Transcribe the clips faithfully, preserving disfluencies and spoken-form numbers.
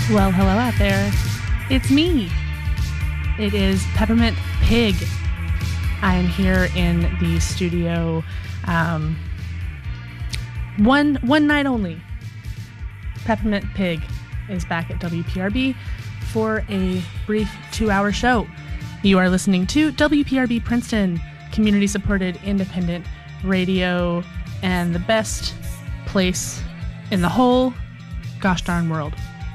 Well, hello out there. It's me. It is Peppermint Pig. I am here in the studio um, one one night only. Peppermint Pig is back at W P R B for a brief two-hour show. You are listening to W P R B Princeton, community-supported independent radio, and the best place in the whole gosh darn world.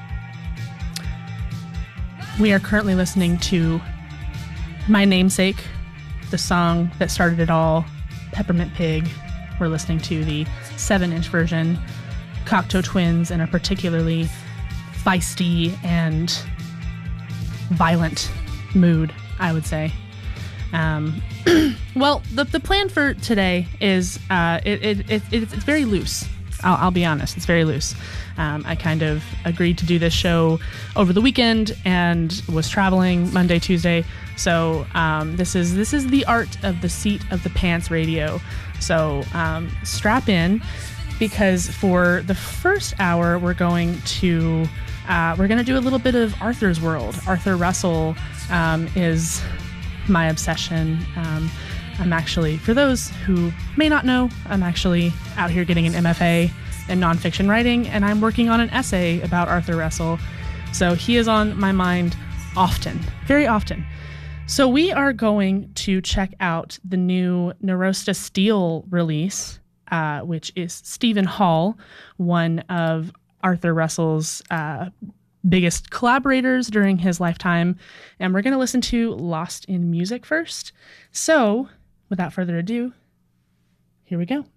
We are currently listening to my namesake, the song that started it all, Peppermint Pig. We're listening to the seven-inch version, Cocteau Twins, in a particularly feisty and violent mood, I would say. Um, well, the the plan for today is uh, it, it, it, it's, it's very loose. I'll, I'll be honest, it's very loose. Um, I kind of agreed to do this show over the weekend and was traveling Monday, Tuesday. So um, this is this is the art of the seat of the pants radio. So um, strap in, because for the first hour we're going to uh, we're going to do a little bit of Arthur's World. Arthur Russell um, is my obsession. Um, I'm actually, for those who may not know, I'm actually out here getting an M F A in nonfiction writing, and I'm working on an essay about Arthur Russell. So he is on my mind often, very often. So we are going to check out the new Narosta Steel release, uh, which is Stephen Hall, one of Arthur Russell's uh, biggest collaborators during his lifetime. And we're going to listen to Lost in Music first. So without further ado, here we go.